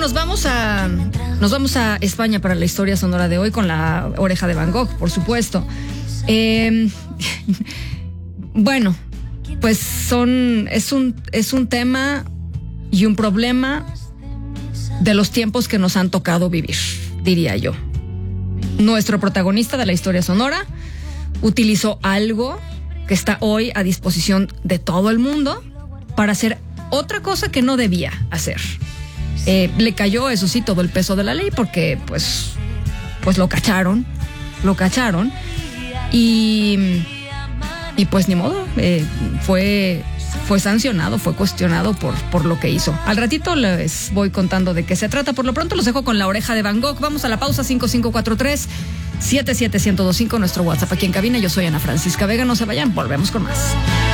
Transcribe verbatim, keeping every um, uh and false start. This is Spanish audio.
nos vamos a nos vamos a España para la historia sonora de hoy con la oreja de Van Gogh, por supuesto. Eh, bueno, pues son es un es un tema y un problema de los tiempos que nos han tocado vivir, diría yo. Nuestro protagonista de la historia sonora utilizó algo que está hoy a disposición de todo el mundo para hacer otra cosa que no debía hacer. Eh, le cayó, eso sí, todo el peso de la ley porque pues, pues lo cacharon, lo cacharon y, y pues ni modo, eh, fue, fue sancionado, fue cuestionado por, por lo que hizo. Al ratito les voy contando de qué se trata. Por lo pronto los dejo con la oreja de Van Gogh. Vamos a la pausa. Cinco cinco cuatro tres siete siete uno cero dos cinco, nuestro WhatsApp aquí en cabina. Yo soy Ana Francisca Vega, no se vayan, volvemos con más.